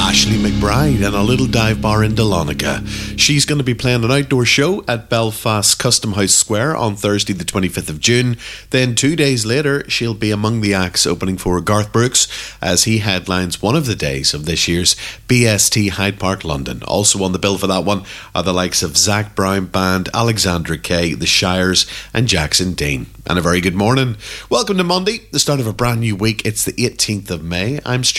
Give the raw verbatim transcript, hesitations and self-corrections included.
Ashley McBryde and a little dive bar in Dahlonega. She's going to be playing an outdoor show at Belfast Custom House Square on Thursday the twenty-fifth of June. Then two days later, she'll be among the acts opening for Garth Brooks as he headlines one of the days of this year's B S T Hyde Park London. Also on the bill for that one are the likes of Zach Brown Band, Alexandra Kay, The Shires and Jackson Dean. And a very good morning. Welcome to Monday, the start of a brand new week. It's the eighteenth of May. I'm Stuart